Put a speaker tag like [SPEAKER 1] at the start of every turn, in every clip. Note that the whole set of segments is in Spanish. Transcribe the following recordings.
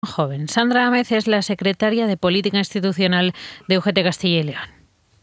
[SPEAKER 1] Joven. Sandra Ámez es la secretaria de Política Institucional de UGT Castilla y León.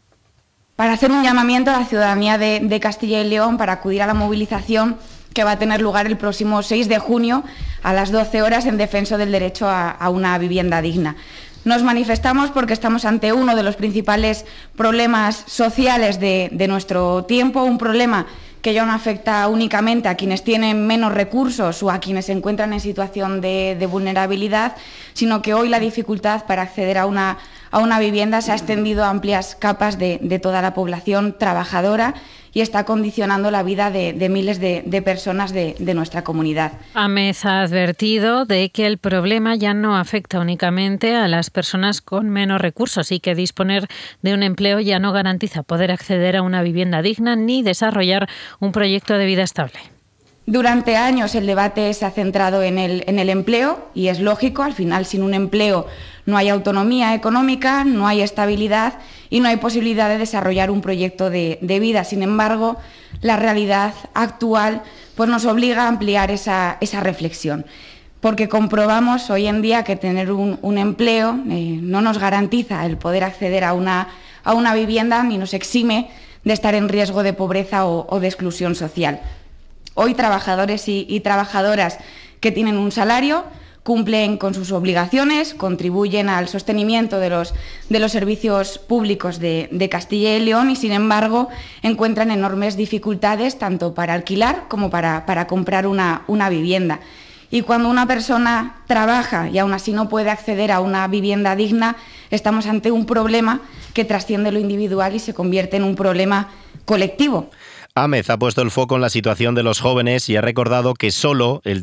[SPEAKER 2] Para hacer un llamamiento a la ciudadanía de Castilla y León para acudir a la movilización que va a tener lugar el próximo 6 de junio a las 12 horas en defensa del derecho a una vivienda digna. Nos manifestamos porque estamos ante uno de los principales problemas sociales de nuestro tiempo, un problema que ya no afecta únicamente a quienes tienen menos recursos o a quienes se encuentran en situación de vulnerabilidad, sino que hoy la dificultad para acceder a una vivienda se ha extendido a amplias capas de toda la población trabajadora y está condicionando la vida de miles de personas de nuestra comunidad.
[SPEAKER 1] Ámez ha advertido de que el problema ya no afecta únicamente a las personas con menos recursos y que disponer de un empleo ya no garantiza poder acceder a una vivienda digna ni desarrollar un proyecto de vida estable.
[SPEAKER 2] Durante años el debate se ha centrado en el empleo y es lógico, al final sin un empleo no hay autonomía económica, no hay estabilidad y no hay posibilidad de desarrollar un proyecto de vida. Sin embargo, la realidad actual pues nos obliga a ampliar esa reflexión, porque comprobamos hoy en día que tener un empleo no nos garantiza el poder acceder a una vivienda ni nos exime de estar en riesgo de pobreza o de exclusión social. Hoy trabajadores y trabajadoras que tienen un salario cumplen con sus obligaciones, contribuyen al sostenimiento de los servicios públicos de Castilla y León y, sin embargo, encuentran enormes dificultades tanto para alquilar como para comprar una vivienda. Y cuando una persona trabaja y aún así no puede acceder a una vivienda digna, estamos ante un problema que trasciende lo individual y se convierte en un problema colectivo.
[SPEAKER 3] Ámez ha puesto el foco en la situación de los jóvenes y ha recordado que solo el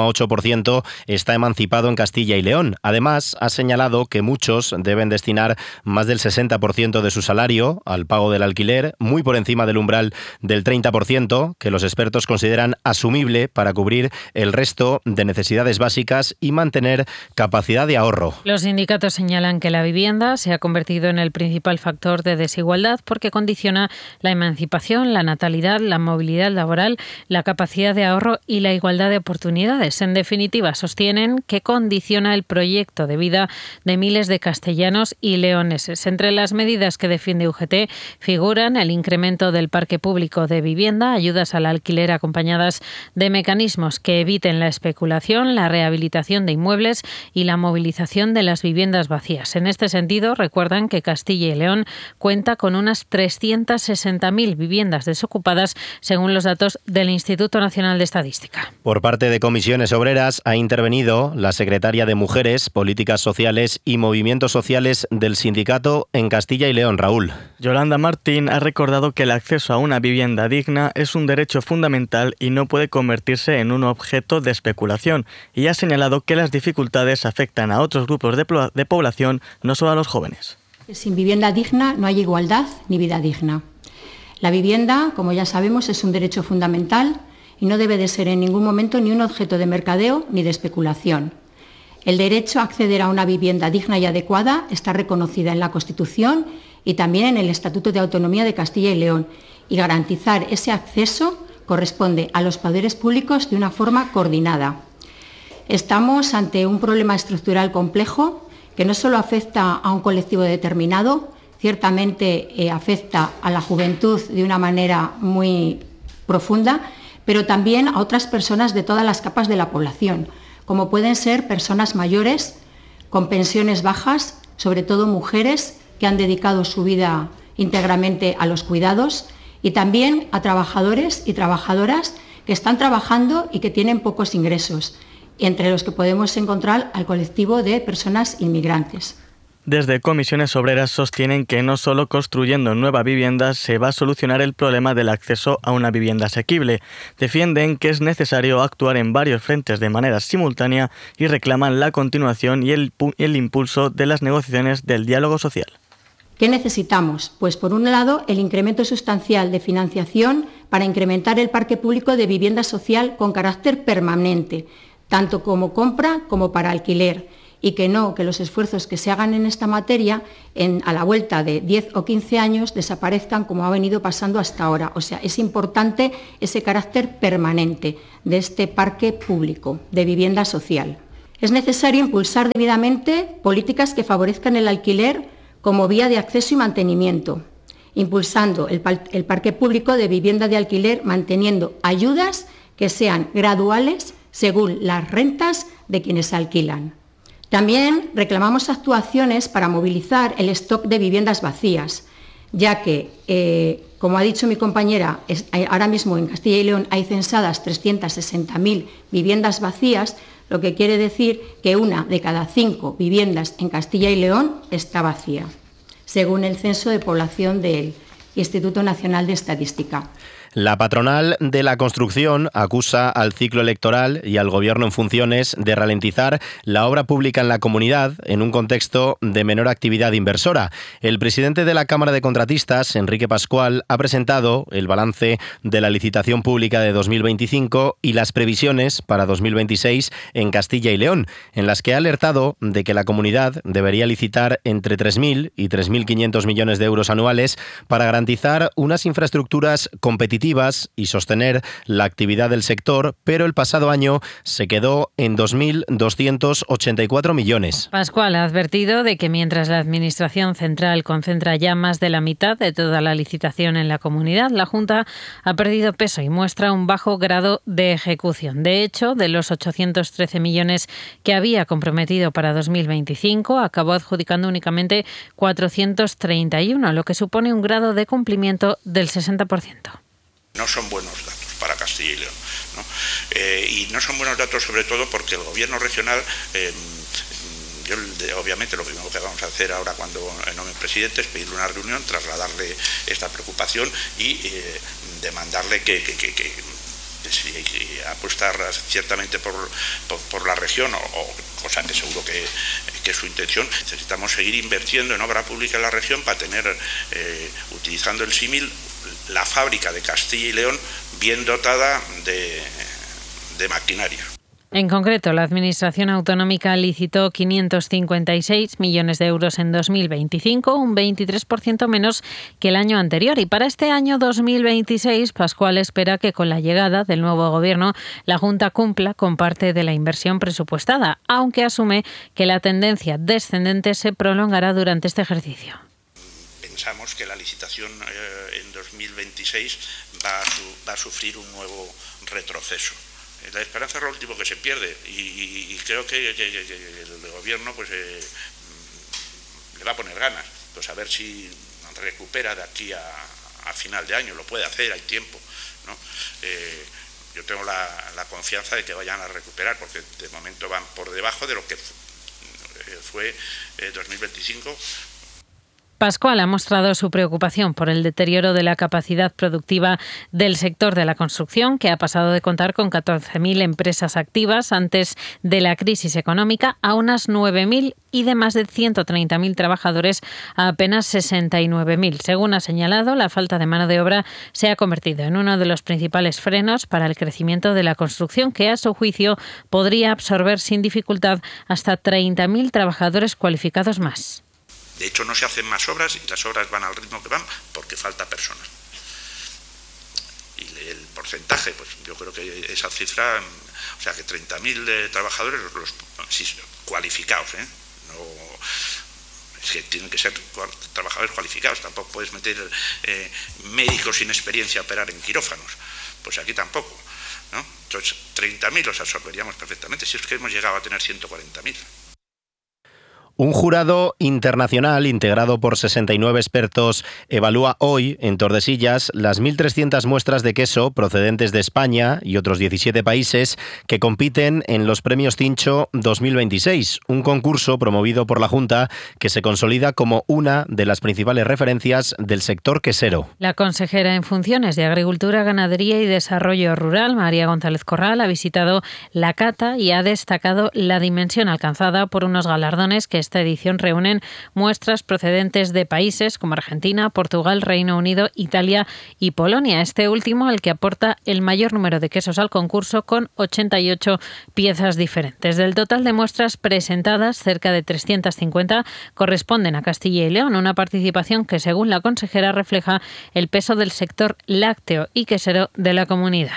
[SPEAKER 3] 13,8% está emancipado en Castilla y León. Además, ha señalado que muchos deben destinar más del 60% de su salario al pago del alquiler, muy por encima del umbral del 30%, que los expertos consideran asumible para cubrir el resto de necesidades básicas y mantener capacidad de ahorro.
[SPEAKER 1] Los sindicatos señalan que la vivienda se ha convertido en el principal factor de desigualdad porque condiciona la emancipación, la natalidad, la movilidad laboral, la capacidad de ahorro y la igualdad de oportunidades. En definitiva, sostienen que condiciona el proyecto de vida de miles de castellanos y leoneses. Entre las medidas que defiende UGT figuran el incremento del parque público de vivienda, ayudas al alquiler acompañadas de mecanismos que eviten la especulación, la rehabilitación de inmuebles y la movilización de las viviendas vacías. En este sentido, recuerdan que Castilla y León cuenta con unas 360.000 viviendas desocupadas según los datos del Instituto Nacional de Estadística.
[SPEAKER 3] Por parte de Comisiones Obreras ha intervenido la secretaria de Mujeres, Políticas Sociales y Movimientos Sociales del sindicato en Castilla y León, Raúl.
[SPEAKER 4] Yolanda Martín ha recordado que el acceso a una vivienda digna es un derecho fundamental y no puede convertirse en un objeto de especulación, y ha señalado que las dificultades afectan a otros grupos de población, no solo a los jóvenes.
[SPEAKER 5] Sin vivienda digna no hay igualdad ni vida digna. La vivienda, como ya sabemos, es un derecho fundamental y no debe de ser en ningún momento ni un objeto de mercadeo ni de especulación. El derecho a acceder a una vivienda digna y adecuada está reconocida en la Constitución y también en el Estatuto de Autonomía de Castilla y León, y garantizar ese acceso corresponde a los poderes públicos de una forma coordinada. Estamos ante un problema estructural complejo que no solo afecta a un colectivo determinado, ciertamente afecta a la juventud de una manera muy profunda, pero también a otras personas de todas las capas de la población, como pueden ser personas mayores con pensiones bajas, sobre todo mujeres que han dedicado su vida íntegramente a los cuidados, y también a trabajadores y trabajadoras que están trabajando y que tienen pocos ingresos, entre los que podemos encontrar al colectivo de personas inmigrantes.
[SPEAKER 4] Desde Comisiones Obreras sostienen que no solo construyendo nuevas viviendas se va a solucionar el problema del acceso a una vivienda asequible. Defienden que es necesario actuar en varios frentes de manera simultánea y reclaman la continuación y el impulso de las negociaciones del diálogo social.
[SPEAKER 5] ¿Qué necesitamos? Pues por un lado, el incremento sustancial de financiación para incrementar el parque público de vivienda social con carácter permanente, tanto como compra como para alquiler, y que los esfuerzos que se hagan en esta materia a la vuelta de 10 o 15 años desaparezcan como ha venido pasando hasta ahora. O sea, es importante ese carácter permanente de este parque público de vivienda social. Es necesario impulsar debidamente políticas que favorezcan el alquiler como vía de acceso y mantenimiento, impulsando el parque público de vivienda de alquiler, manteniendo ayudas que sean graduales según las rentas de quienes alquilan. También reclamamos actuaciones para movilizar el stock de viviendas vacías, ya que, como ha dicho mi compañera, ahora mismo en Castilla y León hay censadas 360.000 viviendas vacías, lo que quiere decir que 1 de cada 5 viviendas en Castilla y León está vacía, según el Censo de Población del Instituto Nacional de Estadística.
[SPEAKER 3] La patronal de la construcción acusa al ciclo electoral y al Gobierno en funciones de ralentizar la obra pública en la comunidad en un contexto de menor actividad inversora. El presidente de la Cámara de Contratistas, Enrique Pascual, ha presentado el balance de la licitación pública de 2025 y las previsiones para 2026 en Castilla y León, en las que ha alertado de que la comunidad debería licitar entre 3.000 y 3.500 millones de euros anuales para garantizar unas infraestructuras competitivas y sostener la actividad del sector, pero el pasado año se quedó en 2.284 millones.
[SPEAKER 1] Pascual ha advertido de que mientras la Administración Central concentra ya más de la mitad de toda la licitación en la comunidad, la Junta ha perdido peso y muestra un bajo grado de ejecución. De hecho, de los 813 millones que había comprometido para 2025, acabó adjudicando únicamente 431, lo que supone un grado de cumplimiento del 60%.
[SPEAKER 6] No son buenos datos para Castilla y León, ¿no? Y no son buenos datos sobre todo porque el Gobierno regional, obviamente lo primero que vamos a hacer ahora cuando nombre presidente es pedirle una reunión, trasladarle esta preocupación y demandarle que si apuesta ciertamente por la región, o cosa que seguro que es su intención. Necesitamos seguir invirtiendo en obra pública en la región para tener, utilizando el símil, la fábrica de Castilla y León bien dotada de maquinaria.
[SPEAKER 1] En concreto, la Administración Autonómica licitó 556 millones de euros en 2025, un 23% menos que el año anterior. Y para este año 2026, Pascual espera que con la llegada del nuevo Gobierno, la Junta cumpla con parte de la inversión presupuestada, aunque asume que la tendencia descendente se prolongará durante este ejercicio.
[SPEAKER 6] Pensamos que la licitación en 2026 va a sufrir un nuevo retroceso. La esperanza es lo último que se pierde y creo que el Gobierno pues le va a poner ganas, pues a ver si recupera de aquí a final de año. Lo puede hacer, hay tiempo, ¿no? Yo tengo la confianza de que vayan a recuperar, porque de momento van por debajo de lo que fue 2025.
[SPEAKER 1] Pascual ha mostrado su preocupación por el deterioro de la capacidad productiva del sector de la construcción, que ha pasado de contar con 14.000 empresas activas antes de la crisis económica a unas 9.000 y de más de 130.000 trabajadores a apenas 69.000. Según ha señalado, la falta de mano de obra se ha convertido en uno de los principales frenos para el crecimiento de la construcción, que a su juicio podría absorber sin dificultad hasta 30.000 trabajadores cualificados más.
[SPEAKER 6] De hecho, no se hacen más obras y las obras van al ritmo que van porque falta personal. Y el porcentaje, pues yo creo que esa cifra, o sea, que 30.000 trabajadores cualificados, no, es que tienen que ser trabajadores cualificados. Tampoco puedes meter médicos sin experiencia a operar en quirófanos. Pues aquí tampoco, ¿no? Entonces, 30.000 los absorberíamos perfectamente, si es que hemos llegado a tener 140.000.
[SPEAKER 3] Un jurado internacional integrado por 69 expertos evalúa hoy en Tordesillas las 1.300 muestras de queso procedentes de España y otros 17 países que compiten en los Premios Cincho 2026, un concurso promovido por la Junta que se consolida como una de las principales referencias del sector quesero.
[SPEAKER 1] La consejera en funciones de Agricultura, Ganadería y Desarrollo Rural, María González Corral, ha visitado la cata y ha destacado la dimensión alcanzada por unos galardones que esta edición reúnen muestras procedentes de países como Argentina, Portugal, Reino Unido, Italia y Polonia. Este último, el que aporta el mayor número de quesos al concurso, con 88 piezas diferentes. Del total de muestras presentadas, cerca de 350 corresponden a Castilla y León, una participación que, según la consejera, refleja el peso del sector lácteo y quesero de la comunidad.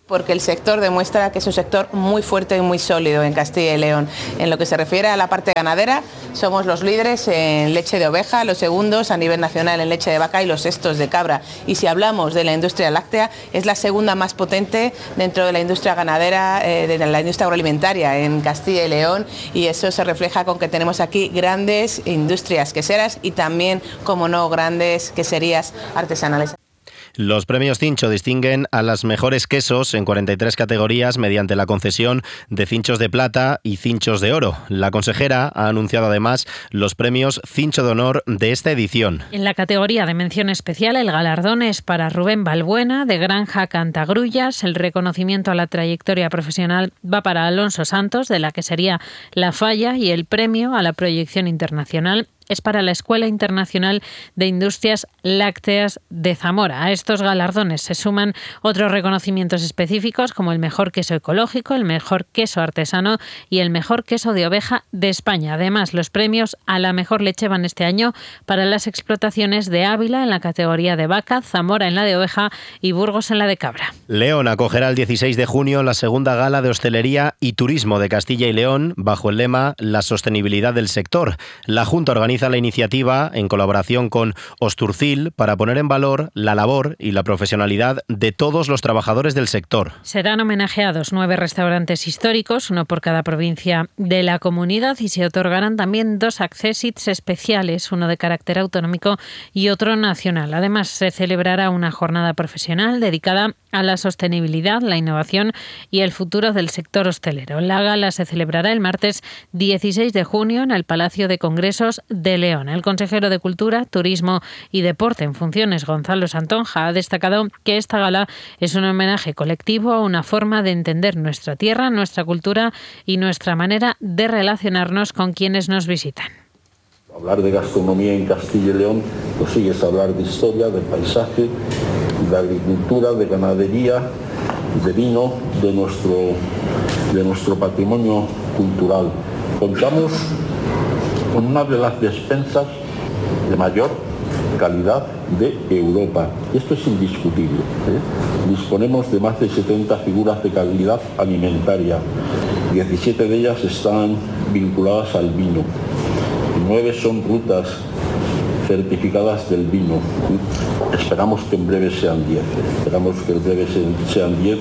[SPEAKER 7] Porque el sector demuestra que es un sector muy fuerte y muy sólido en Castilla y León. En lo que se refiere a la parte ganadera, somos los líderes en leche de oveja, los segundos a nivel nacional en leche de vaca y los sextos de cabra. Y si hablamos de la industria láctea, es la segunda más potente dentro de la industria ganadera, de la industria agroalimentaria en Castilla y León, y eso se refleja con que tenemos aquí grandes industrias queseras y también, como no, grandes queserías artesanales.
[SPEAKER 3] Los premios Cincho distinguen a las mejores quesos en 43 categorías mediante la concesión de cinchos de plata y cinchos de oro. La consejera ha anunciado además los premios Cincho de Honor de esta edición.
[SPEAKER 1] En la categoría de mención especial, el galardón es para Rubén Balbuena, de Granja Cantagrullas. El reconocimiento a la trayectoria profesional va para Alonso Santos, de la quesería La Falla, y el premio a la proyección internacional es para la Escuela Internacional de Industrias Lácteas de Zamora. A estos galardones se suman otros reconocimientos específicos como el mejor queso ecológico, el mejor queso artesano y el mejor queso de oveja de España. Además, los premios a la mejor leche van este año para las explotaciones de Ávila en la categoría de vaca, Zamora en la de oveja y Burgos en la de cabra.
[SPEAKER 3] León acogerá el 16 de junio la segunda gala de hostelería y turismo de Castilla y León bajo el lema La sostenibilidad del sector. La Junta organiza la iniciativa en colaboración con Osturcil para poner en valor la labor y la profesionalidad de todos los trabajadores del sector.
[SPEAKER 1] Serán homenajeados 9 restaurantes históricos, uno por cada provincia de la comunidad, y se otorgarán también 2 accessits especiales, uno de carácter autonómico y otro nacional. Además, se celebrará una jornada profesional dedicada a la sostenibilidad, la innovación y el futuro del sector hostelero. La gala se celebrará el martes 16 de junio en el Palacio de Congresos de León. El consejero de Cultura, Turismo y Deporte en funciones, Gonzalo Santonja, ha destacado que esta gala es un homenaje colectivo a una forma de entender nuestra tierra, nuestra cultura y nuestra manera de relacionarnos con quienes nos visitan.
[SPEAKER 8] Hablar de gastronomía en Castilla y León, pues sí, es hablar de historia, de paisaje, de agricultura, de ganadería, de vino, de nuestro patrimonio cultural. Contamos con una de las despensas de mayor calidad de Europa. Esto es indiscutible. Disponemos de más de 70 figuras de calidad alimentaria. 17 de ellas están vinculadas al vino. 9 son rutas certificadas del vino. Esperamos que en breve sean 10. Esperamos que en breve sean 10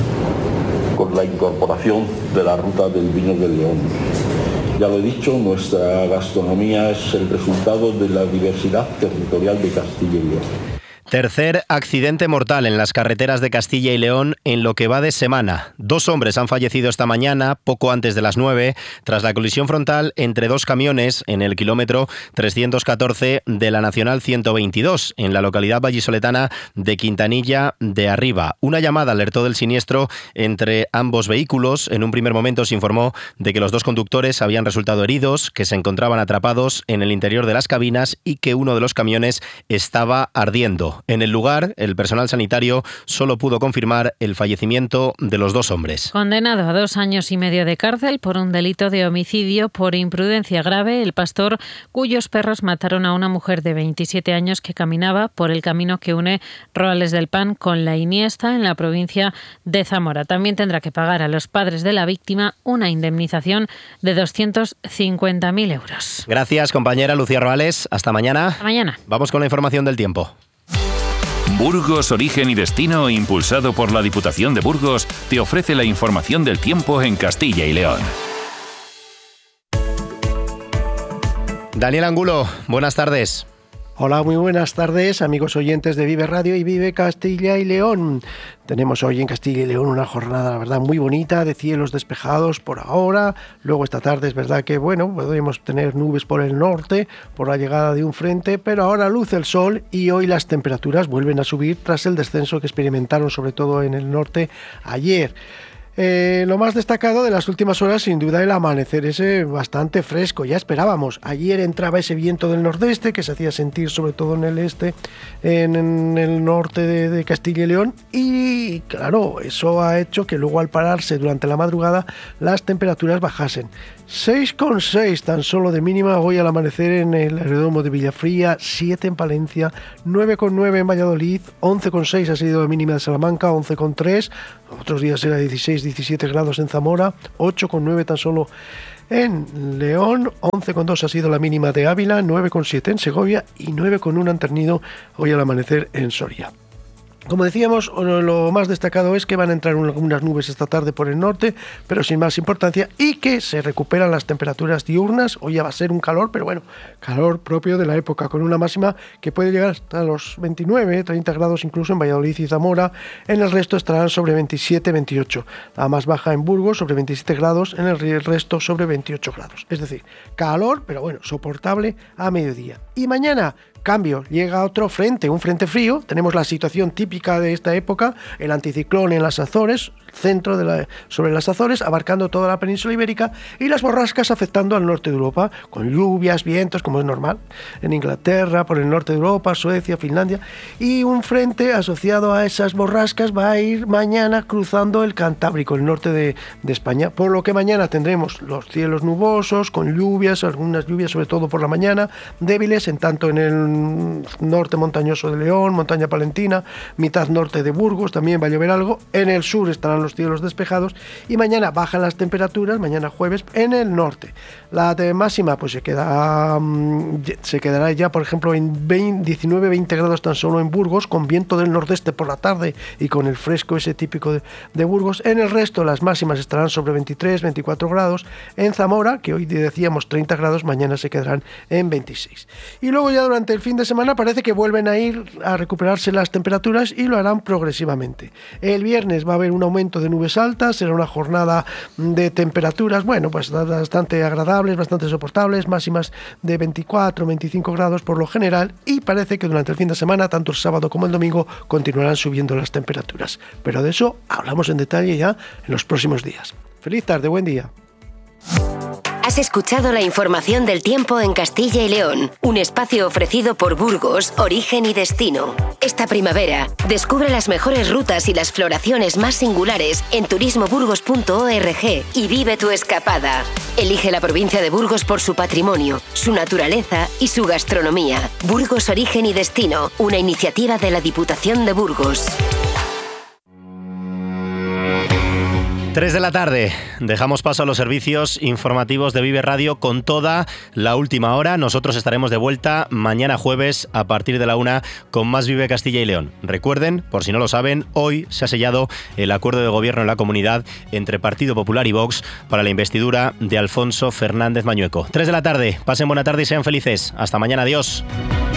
[SPEAKER 8] con la incorporación de la ruta del vino de León. Ya lo he dicho, nuestra gastronomía es el resultado de la diversidad territorial de Castilla y León.
[SPEAKER 3] Tercer accidente mortal en las carreteras de Castilla y León en lo que va de semana. 2 hombres han fallecido esta mañana, poco antes de las 9, tras la colisión frontal entre 2 camiones en el kilómetro 314 de la Nacional 122, en la localidad vallisoletana de Quintanilla de Arriba. Una llamada alertó del siniestro entre ambos vehículos. En un primer momento se informó de que los 2 conductores habían resultado heridos, que se encontraban atrapados en el interior de las cabinas y que uno de los camiones estaba ardiendo. En el lugar, el personal sanitario solo pudo confirmar el fallecimiento de los 2 hombres.
[SPEAKER 1] Condenado a 2 años y medio de cárcel por un delito de homicidio por imprudencia grave, el pastor cuyos perros mataron a una mujer de 27 años que caminaba por el camino que une Roales del Pan con La Iniesta en la provincia de Zamora. También tendrá que pagar a los padres de la víctima una indemnización de 250.000 euros.
[SPEAKER 3] Gracias, compañera Lucía Roales. Hasta mañana.
[SPEAKER 1] Hasta mañana.
[SPEAKER 3] Vamos con la información del tiempo.
[SPEAKER 9] Burgos, Origen y Destino, impulsado por la Diputación de Burgos, te ofrece la información del tiempo en Castilla y León.
[SPEAKER 3] Daniel Angulo, buenas tardes.
[SPEAKER 10] Hola, muy buenas tardes, amigos oyentes de Vive Radio y Vive Castilla y León. Tenemos hoy en Castilla y León una jornada, la verdad, muy bonita, de cielos despejados por ahora. Luego esta tarde es verdad que, bueno, podemos tener nubes por el norte, por la llegada de un frente, pero ahora luce el sol y hoy las temperaturas vuelven a subir tras el descenso que experimentaron sobre todo en el norte ayer. Lo más destacado de las últimas horas, sin duda, el amanecer ese bastante fresco. Ya esperábamos. Ayer entraba ese viento del nordeste que se hacía sentir sobre todo en el este, en el norte de Castilla y León. Y claro, eso ha hecho que luego al pararse durante la madrugada las temperaturas bajasen. 6,6 tan solo de mínima hoy al amanecer en el aeródromo de Villafría, 7 en Palencia, 9,9 en Valladolid, 11,6 ha sido la mínima de Salamanca, 11,3, otros días era 16, 17 grados en Zamora, 8,9 tan solo en León, 11,2 ha sido la mínima de Ávila, 9,7 en Segovia y 9,1 han tenido hoy al amanecer en Soria. Como decíamos, lo más destacado es que van a entrar algunas nubes esta tarde por el norte, pero sin más importancia, y que se recuperan las temperaturas diurnas. Hoy ya va a ser un calor, pero bueno, calor propio de la época, con una máxima que puede llegar hasta los 29, 30 grados incluso en Valladolid y Zamora. En el resto estarán sobre 27, 28. La más baja en Burgos sobre 27 grados, en el resto sobre 28 grados. Es decir, calor, pero bueno, soportable a mediodía. Y mañana, cambio, llega otro frente, un frente frío. Tenemos la situación típica de esta época, el anticiclón en las Azores, centro sobre las Azores, abarcando toda la península ibérica, y las borrascas afectando al norte de Europa, con lluvias, vientos, como es normal, en Inglaterra, por el norte de Europa, Suecia, Finlandia, y un frente asociado a esas borrascas va a ir mañana cruzando el Cantábrico, el norte de España, por lo que mañana tendremos los cielos nubosos, con lluvias, algunas lluvias sobre todo por la mañana, débiles en tanto en el norte montañoso de León, montaña palentina, mitad norte de Burgos, también va a llover algo, en el sur estarán los cielos despejados y mañana bajan las temperaturas, mañana jueves en el norte. La máxima pues se quedará ya por ejemplo en 19-20 grados tan solo en Burgos, con viento del nordeste por la tarde y con el fresco ese típico de Burgos. En el resto las máximas estarán sobre 23-24 grados. En Zamora, que hoy decíamos 30 grados, mañana se quedarán en 26. Y luego ya durante el fin de semana parece que vuelven a ir a recuperarse las temperaturas y lo harán progresivamente. El viernes va a haber un aumento de nubes altas, será una jornada de temperaturas, bueno, pues bastante agradables, bastante soportables, máximas de 24-25 grados por lo general, y parece que durante el fin de semana, tanto el sábado como el domingo, continuarán subiendo las temperaturas. Pero de eso hablamos en detalle ya en los próximos días. Feliz tarde, buen día.
[SPEAKER 11] Has escuchado la información del tiempo en Castilla y León, un espacio ofrecido por Burgos, Origen y Destino. Esta primavera, descubre las mejores rutas y las floraciones más singulares en turismoburgos.org y vive tu escapada. Elige la provincia de Burgos por su patrimonio, su naturaleza y su gastronomía. Burgos, Origen y Destino, una iniciativa de la Diputación de Burgos.
[SPEAKER 3] 3 de la tarde, dejamos paso a los servicios informativos de Vive Radio con toda la última hora. Nosotros estaremos de vuelta mañana jueves a partir de la 1 con más Vive Castilla y León. Recuerden, por si no lo saben, hoy se ha sellado el acuerdo de gobierno en la comunidad entre Partido Popular y Vox para la investidura de Alfonso Fernández Mañueco. 3 de la tarde, pasen buena tarde y sean felices. Hasta mañana, adiós.